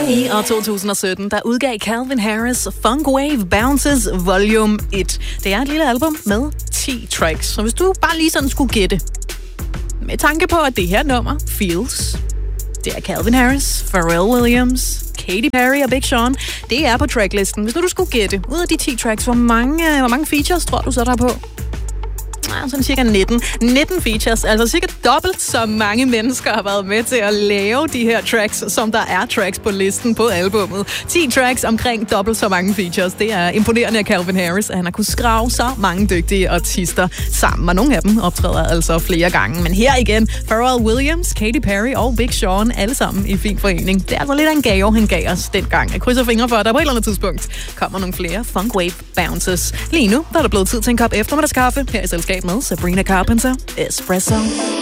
I år 2017, der udgav Calvin Harris Funk Wave Bounces Volume 1. Det er et lille album med 10 tracks, så hvis du bare lige sådan skulle gætte, med tanke på, at det her nummer, Feels, det er Calvin Harris, Pharrell Williams, Katy Perry og Big Sean, det er på tracklisten. Hvis du skulle gætte, ud af de 10 tracks, hvor mange features tror du så der er på? Sådan cirka 19. 19 features, altså cirka dobbelt så mange mennesker har været med til at lave de her tracks, som der er tracks på listen på albummet. 10 tracks omkring dobbelt så mange features. Det er imponerende af Calvin Harris, at han har kunnet skrave så mange dygtige artister sammen, og nogle af dem optræder altså flere gange. Men her igen, Pharrell Williams, Katy Perry og Big Sean, alle sammen i fin forening. Det er altså lidt af en gave, han gav os dengang. Jeg krydser fingre for, at der på et eller andet tidspunkt kommer nogle flere Funk Wave Bounces. Lige nu der er der blevet tid til en kop eftermiddagskaffe her i selskab med Sabrina Carpenter, Espresso.